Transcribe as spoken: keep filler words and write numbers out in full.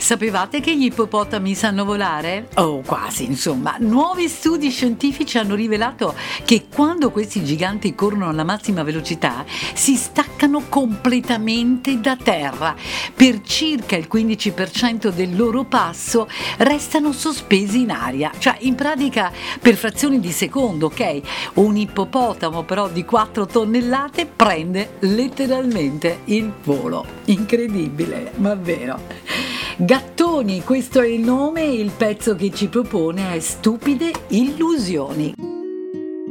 Sapevate che gli ippopotami sanno volare? Oh, quasi, insomma. Nuovi studi scientifici hanno rivelato che quando questi giganti corrono alla massima velocità si staccano completamente da terra. Per circa il quindici per cento del loro passo restano sospesi in aria, cioè in pratica per frazioni di secondo, ok? Un ippopotamo però di quattro tonnellate prende letteralmente il volo. Incredibile, ma vero. Gattoni, questo è il nome e il pezzo che ci propone è Stupide illusioni.